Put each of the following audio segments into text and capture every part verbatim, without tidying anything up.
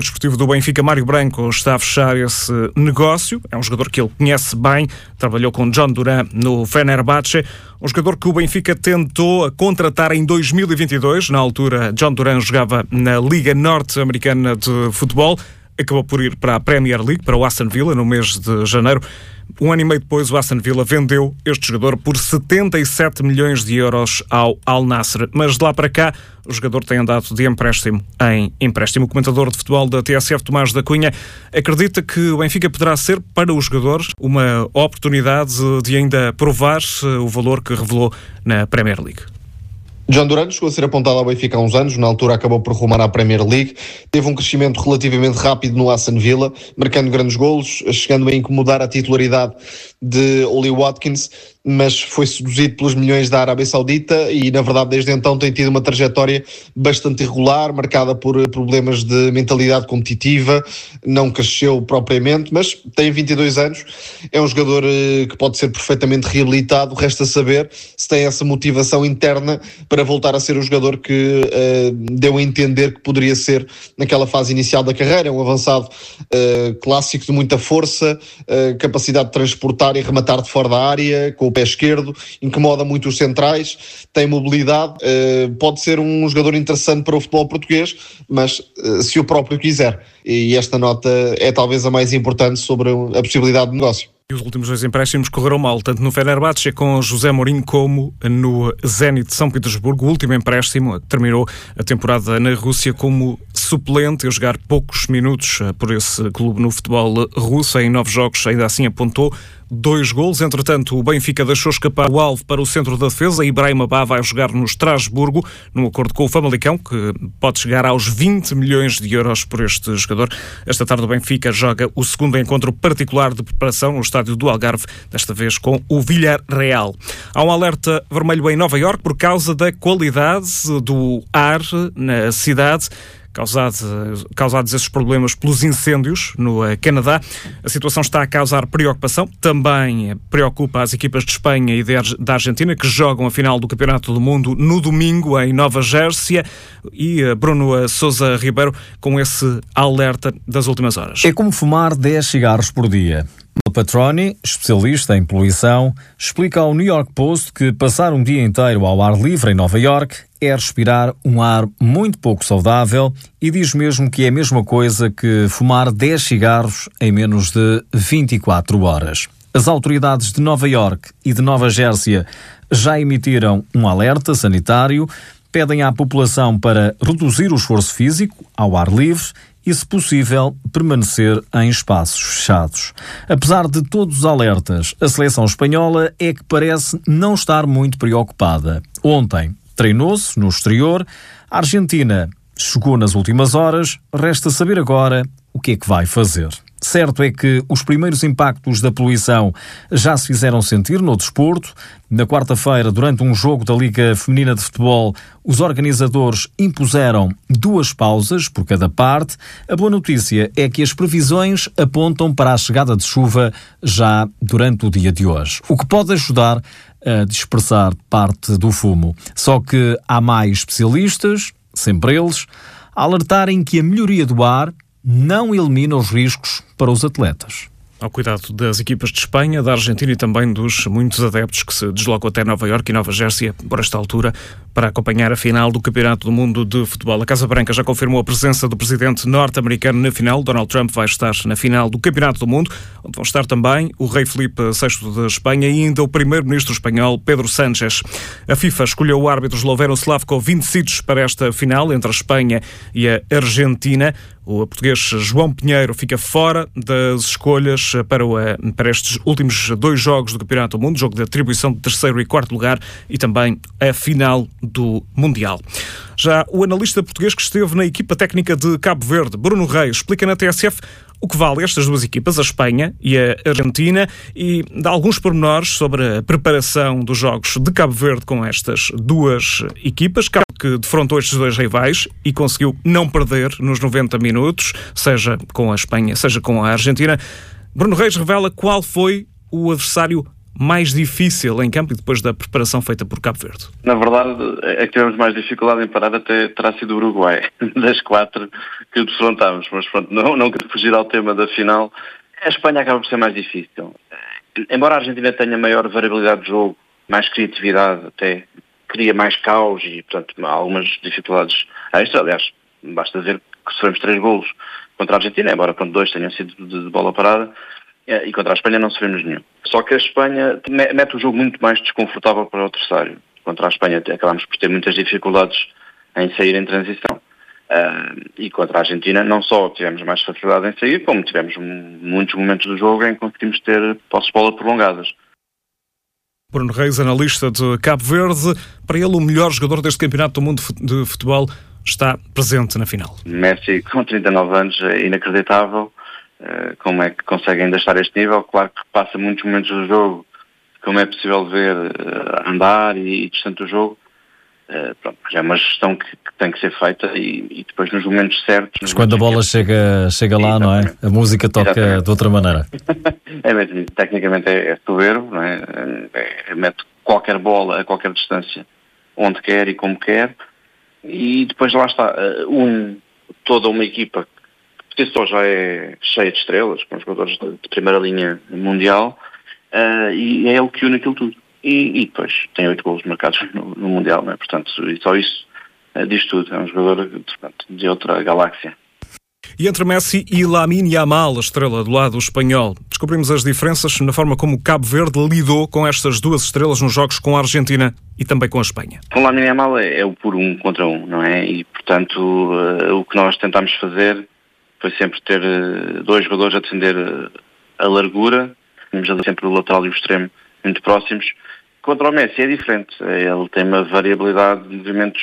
desportivo do Benfica, Mário Branco, está a fechar esse negócio. É um jogador que ele conhece bem, trabalhou com John Duran no Fenerbahçe, um jogador que o Benfica tentou contratar em dois mil e vinte e dois. Na altura, John Duran jogava na Liga Norte-Americana de Futebol, acabou por ir para a Premier League, para o Aston Villa, no mês de janeiro. Um ano e meio depois, o Aston Villa vendeu este jogador por setenta e sete milhões de euros ao Al Nassr. Mas de lá para cá, o jogador tem andado de empréstimo em empréstimo. O comentador de futebol da T S F, Tomás da Cunha, acredita que o Benfica poderá ser, para os jogadores, uma oportunidade de ainda provar o valor que revelou na Premier League. John Duran chegou a ser apontado ao Benfica há uns anos, na altura acabou por rumar à Premier League, teve um crescimento relativamente rápido no Aston Villa, marcando grandes golos, chegando a incomodar a titularidade de Ollie Watkins, mas foi seduzido pelos milhões da Arábia Saudita e, na verdade, desde então tem tido uma trajetória bastante irregular, marcada por problemas de mentalidade competitiva, não cresceu propriamente, mas tem vinte e dois anos, é um jogador que pode ser perfeitamente reabilitado, resta saber se tem essa motivação interna para voltar a ser o jogador que uh, deu a entender que poderia ser naquela fase inicial da carreira. É um avançado uh, clássico de muita força, uh, capacidade de transportar e rematar de fora da área, com o pé esquerdo, incomoda muito os centrais, tem mobilidade, uh, pode ser um jogador interessante para o futebol português, mas uh, se o próprio quiser. E esta nota é talvez a mais importante sobre a possibilidade de negócio. E os últimos dois empréstimos correram mal, tanto no Fenerbahçe com José Mourinho como no Zenit de São Petersburgo. O último empréstimo terminou a temporada na Rússia como suplente, a jogar poucos minutos por esse clube no futebol russo. Em nove jogos ainda assim apontou dois golos. Entretanto, o Benfica deixou escapar o alvo para o centro da defesa. Ibrahima Ba vai jogar no Estrasburgo, num acordo com o Famalicão, que pode chegar aos vinte milhões de euros por este jogador. Esta tarde o Benfica joga o segundo encontro particular de preparação no estádio do Algarve, desta vez com o Villarreal. Há um alerta vermelho em Nova Iorque por causa da qualidade do ar na cidade, Causado, causados esses problemas pelos incêndios no Canadá. A situação está a causar preocupação. Também preocupa as equipas de Espanha e da Argentina, que jogam a final do Campeonato do Mundo no domingo em Nova Jersey. E Bruno Sousa Ribeiro com esse alerta das últimas horas. É como fumar dez cigarros por dia. Patroni, especialista em poluição, explica ao New York Post que passar um dia inteiro ao ar livre em Nova Iorque é respirar um ar muito pouco saudável e diz mesmo que é a mesma coisa que fumar dez cigarros em menos de vinte e quatro horas. As autoridades de Nova Iorque e de Nova Jersey já emitiram um alerta sanitário, pedem à população para reduzir o esforço físico ao ar livre e, se possível, permanecer em espaços fechados. Apesar de todos os alertas, a seleção espanhola é que parece não estar muito preocupada. Ontem treinou-se no exterior, a Argentina chegou nas últimas horas, resta saber agora o que é que vai fazer. Certo é que os primeiros impactos da poluição já se fizeram sentir no desporto. Na quarta-feira, durante um jogo da Liga Feminina de Futebol, os organizadores impuseram duas pausas por cada parte. A boa notícia é que as previsões apontam para a chegada de chuva já durante o dia de hoje, o que pode ajudar a dispersar parte do fumo. Só que há mais especialistas, sempre eles, a alertarem que a melhoria do ar não elimina os riscos para os atletas. Ao cuidado das equipas de Espanha, da Argentina e também dos muitos adeptos que se deslocam até Nova Iorque e Nova Jersey por esta altura para acompanhar a final do Campeonato do Mundo de Futebol. A Casa Branca já confirmou a presença do presidente norte-americano na final. Donald Trump vai estar na final do Campeonato do Mundo, onde vão estar também o rei Filipe sexto de Espanha e ainda o primeiro-ministro espanhol Pedro Sánchez. A FIFA escolheu o árbitro esloveno Slavko Vincic para esta final entre a Espanha e a Argentina. O português João Pinheiro fica fora das escolhas para, o, para estes últimos dois jogos do Campeonato do Mundo, jogo de atribuição de terceiro e quarto lugar e também a final do Mundial. Já o analista português que esteve na equipa técnica de Cabo Verde, Bruno Reis, explica na T S F o que vale estas duas equipas, a Espanha e a Argentina, e dá alguns pormenores sobre a preparação dos jogos de Cabo Verde com estas duas equipas, que defrontou estes dois rivais e conseguiu não perder nos noventa minutos, seja com a Espanha, seja com a Argentina. Bruno Reis revela qual foi o adversário mais difícil em campo e depois da preparação feita por Cabo Verde? Na verdade, é que tivemos mais dificuldade em parar até terá sido o Uruguai, das quatro que defrontámos, mas pronto, não, não quero fugir ao tema da final. A Espanha acaba por ser mais difícil. Embora a Argentina tenha maior variabilidade de jogo, mais criatividade até, cria mais caos e, portanto, algumas dificuldades extra. Aliás, basta ver que sofremos três golos contra a Argentina, embora pronto, dois tenham sido de, de bola parada, e contra a Espanha não sofremos nenhum. Só que a Espanha mete o jogo muito mais desconfortável para o adversário. Contra a Espanha acabamos por ter muitas dificuldades em sair em transição. Uh, e contra a Argentina não só tivemos mais facilidade em sair, como tivemos muitos momentos do jogo em que conseguimos ter posses de bola prolongadas. Bruno Reis, analista de Cabo Verde. Para ele, o melhor jogador deste campeonato do mundo de futebol está presente na final. Messi, com trinta e nove anos, é inacreditável. Uh, como é que consegue ainda estar a este nível? Claro que passa muitos momentos do jogo, como é possível ver, uh, andar e, e distante do jogo. Uh, pronto, é uma gestão que, que tem que ser feita e, e depois nos momentos certos... Mas quando a bola chega, chega lá, não é? A música toca Exatamente. De outra maneira. É mesmo, tecnicamente é, é soberbo, não é? É, é, mete qualquer bola a qualquer distância, onde quer e como quer, e depois lá está, uh, um, toda uma equipa que só já é cheia de estrelas, com jogadores de, de primeira linha mundial, uh, e é ele que une aquilo tudo. E, e depois tem oito golos marcados no, no Mundial, não é? Portanto, e só isso uh, diz tudo. É um jogador portanto, de outra galáxia. E entre Messi e Lamine Yamal, a estrela do lado espanhol, descobrimos as diferenças na forma como o Cabo Verde lidou com estas duas estrelas nos jogos com a Argentina e também com a Espanha. Com Lamine Yamal é, é o por um contra um, não é? E, portanto, uh, o que nós tentámos fazer foi sempre ter uh, dois jogadores a defender uh, a largura. Tínhamos ali sempre o lateral e o extremo muito próximos. Contra o Messi é diferente. Ele tem uma variabilidade de movimentos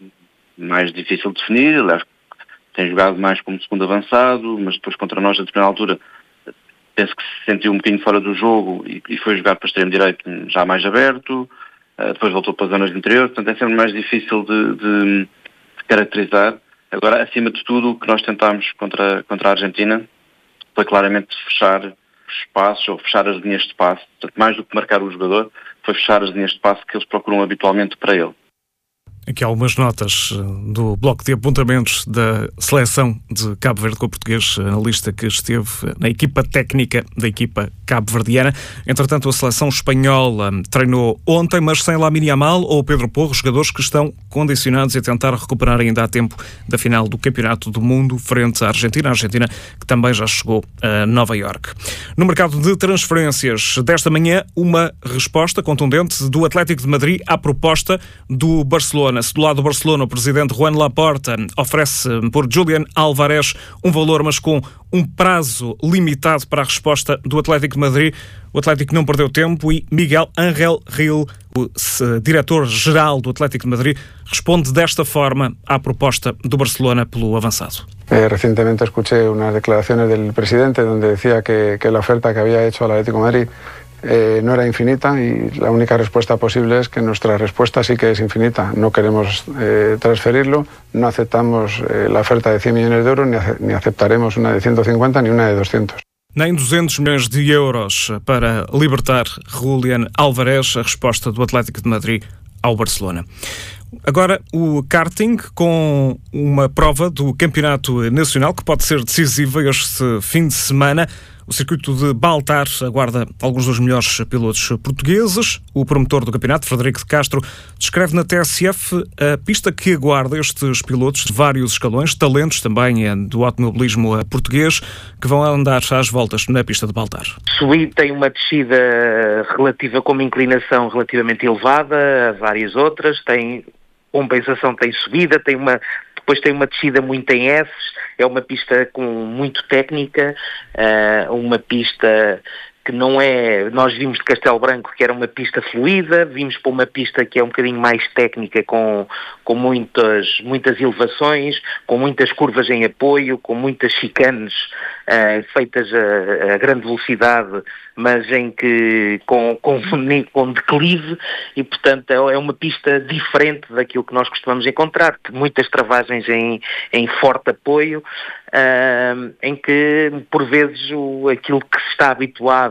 mais difícil de definir. Ele tem jogado mais como segundo avançado, mas depois contra nós, a determinada altura, penso que se sentiu um bocadinho fora do jogo e, e foi jogar para o extremo direito já mais aberto. Uh, depois voltou para as zonas de interior. Portanto, é sempre mais difícil de, de, de caracterizar. Agora, acima de tudo, o que nós tentámos contra, contra a Argentina foi claramente fechar espaços ou fechar as linhas de passe. Portanto, mais do que marcar o jogador, foi fechar as linhas de passe que eles procuram habitualmente para ele. Aqui há algumas notas do bloco de apontamentos da seleção de Cabo Verde com o português analista que esteve na equipa técnica da equipa cabo-verdiana. Entretanto, a seleção espanhola treinou ontem, mas sem Lamine Yamal ou Pedro Porro, jogadores que estão condicionados a tentar recuperar ainda a tempo da final do Campeonato do Mundo frente à Argentina. A Argentina que também já chegou a Nova Iorque. No mercado de transferências desta manhã, uma resposta contundente do Atlético de Madrid à proposta do Barcelona. Do lado do Barcelona, o presidente Juan Laporta oferece por Julián Álvarez um valor, mas com um prazo limitado para a resposta do Atlético de Madrid. O Atlético não perdeu tempo e Miguel Ángel Gil, o diretor-geral do Atlético de Madrid, responde desta forma à proposta do Barcelona pelo avançado. Eh, recientemente escuché unas declaraciones del presidente donde decía que, que la oferta que había hecho al Atlético de Madrid Eh, no era infinita y la única respuesta posible es que nuestra respuesta sí que es infinita. No queremos eh, transferirlo, no aceptamos eh, la oferta de cien millones de euros, ni, ace- ni aceptaremos una de ciento cincuenta ni una de doscientos. Nem duzentos milhões de euros para libertar Julián Álvarez, a resposta do Atlético de Madrid ao Barcelona. Agora, o karting, com uma prova do Campeonato Nacional que pode ser decisiva este fim de semana. O circuito de Baltar aguarda alguns dos melhores pilotos portugueses. O promotor do campeonato, Frederico de Castro, descreve na T S F a pista que aguarda estes pilotos de vários escalões, talentos também do automobilismo português, que vão andar às voltas na pista de Baltar. Subir tem uma descida relativa com uma inclinação relativamente elevada, várias outras, tem compensação, tem subida, tem uma... Depois tem uma descida muito em S, é uma pista com muito técnica, uh, uma pista que não é... Nós vimos de Castelo Branco que era uma pista fluida, vimos para uma pista que é um bocadinho mais técnica, com, com muitas, muitas elevações, com muitas curvas em apoio, com muitas chicanes uh, feitas a, a grande velocidade, mas em que com, com, com declive, e portanto é uma pista diferente daquilo que nós costumamos encontrar, muitas travagens em, em forte apoio, uh, em que por vezes o, aquilo que se está habituado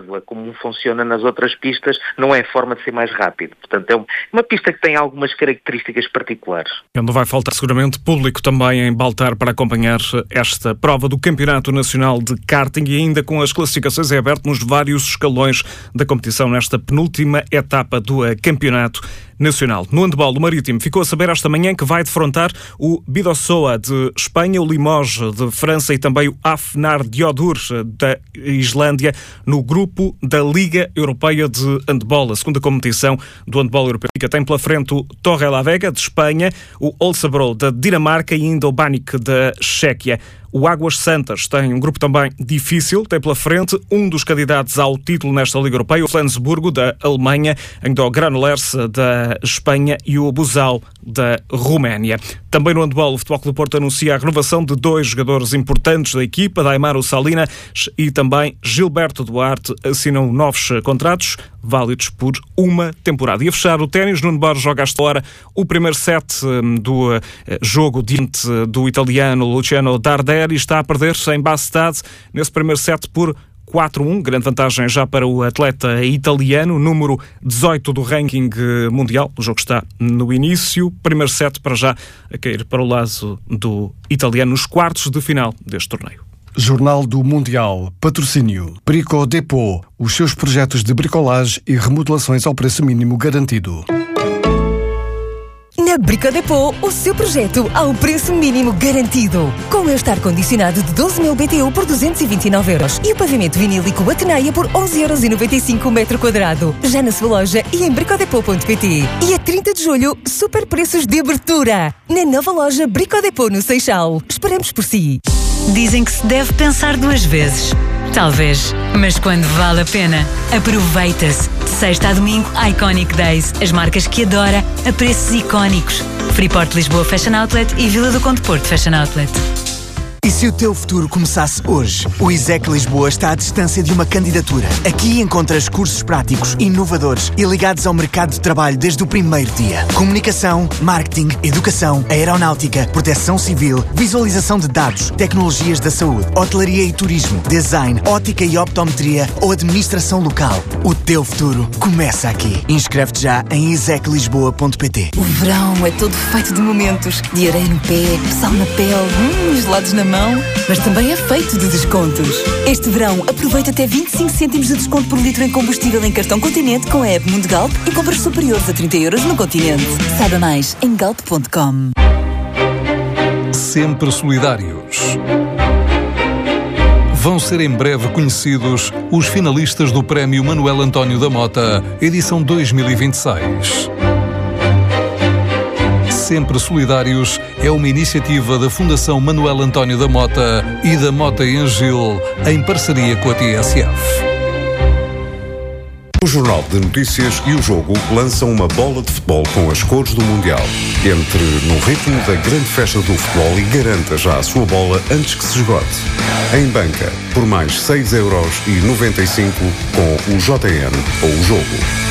fórmula como funciona nas outras pistas, não é a forma de ser mais rápido. Portanto, é uma pista que tem algumas características particulares. Onde vai faltar seguramente público também em Baltar para acompanhar esta prova do Campeonato Nacional de Karting, e ainda com as classificações em aberto nos vários escalões da competição nesta penúltima etapa do Campeonato Nacional. No handball, o Marítimo ficou a saber esta manhã que vai defrontar o Bidasoa de Espanha, o Limoges de França e também o Afnar Diodur da Islândia no grupo da Liga Europeia de Handball. A segunda competição do handball europeu tem pela frente o Torrelavega de Espanha, o Olsabro da Dinamarca e ainda o Baník da Chequia. O Águas Santas tem um grupo também difícil, tem pela frente um dos candidatos ao título nesta Liga Europeia, o Flensburgo da Alemanha, ainda o Granollers da Espanha e o Buzău da Roménia. Também no handball, o Futebol Clube do Porto anuncia a renovação de dois jogadores importantes da equipa, Daimaro Salina e também Gilberto Duarte, assinam novos contratos válidos por uma temporada. E a fechar o ténis, Nuno Borges joga esta hora o primeiro set do jogo diante do italiano Luciano Darderi, está a perder-se em Bastad nesse primeiro set por quatro a um, grande vantagem já para o atleta italiano, número dezoito do ranking mundial. O jogo está no início, primeiro set para já a cair para o lado do italiano nos quartos de final deste torneio. Jornal do Mundial, patrocínio Brico Depot, os seus projetos de bricolagem e remodelações ao preço mínimo garantido. Na Brico Depot, o seu projeto ao preço mínimo garantido. Com o este ar-condicionado de doze mil B T U por duzentos e vinte e nove euros e o pavimento vinílico Ateneia por onze euros e noventa e cinco o metro quadrado. Já na sua loja e em bricodepot ponto pt. E a trinta de julho, super preços de abertura. Na nova loja Brico Depot no Seixal. Esperamos por si. Dizem que se deve pensar duas vezes. Talvez, mas quando vale a pena, aproveita-se. De sexta a domingo, Iconic Days. As marcas que adora a preços icónicos. Freeport Lisboa Fashion Outlet e Vila do Conde Porto Fashion Outlet. E se o teu futuro começasse hoje? O ISEC Lisboa está à distância de uma candidatura. Aqui encontras cursos práticos, inovadores e ligados ao mercado de trabalho desde o primeiro dia. Comunicação, marketing, educação, aeronáutica, proteção civil, visualização de dados, tecnologias da saúde, hotelaria e turismo, design, ótica e optometria ou administração local. O teu futuro começa aqui. Inscreve-te já em isec lisboa ponto pt. O verão é todo feito de momentos. De areia no pé, sal na pele, hum, gelados na mão. Mas também é feito de descontos. Este verão, aproveita até vinte e cinco cêntimos de desconto por litro em combustível em cartão Continente com a app Mundo Galp e compras superiores a trinta euros no Continente. Saiba mais em galp ponto com. Sempre solidários. Vão ser em breve conhecidos os finalistas do Prémio Manuel António da Mota, edição dois mil e vinte e seis. Sempre Solidários é uma iniciativa da Fundação Manuel António da Mota e da Mota e Angil, em parceria com a T S F. O Jornal de Notícias e o Jogo lançam uma bola de futebol com as cores do Mundial. Entre no ritmo da grande festa do futebol e garanta já a sua bola antes que se esgote. Em banca, por mais seis euros e noventa e cinco com o J N ou o Jogo.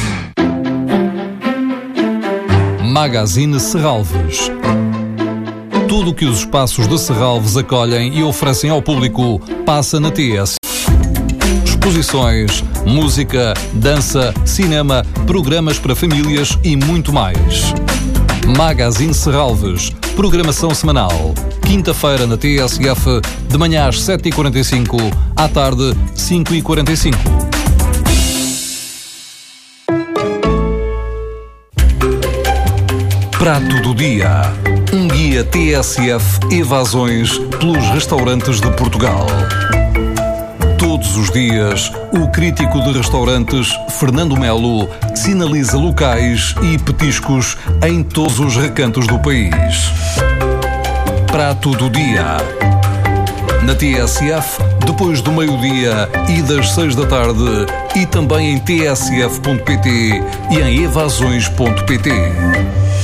Magazine Serralves. Tudo o que os espaços de Serralves acolhem e oferecem ao público passa na T S. Exposições, música, dança, cinema, programas para famílias e muito mais. Magazine Serralves. Programação semanal. Quinta-feira na T S F, de manhã às sete e quarenta e cinco, à tarde, cinco e quarenta e cinco. Prato do Dia. Um guia T S F Evasões pelos restaurantes de Portugal. Todos os dias, o crítico de restaurantes Fernando Melo sinaliza locais e petiscos em todos os recantos do país. Prato do Dia. Na T S F, depois do meio-dia e das seis da tarde, e também em t s f ponto p t e em evasões ponto p t.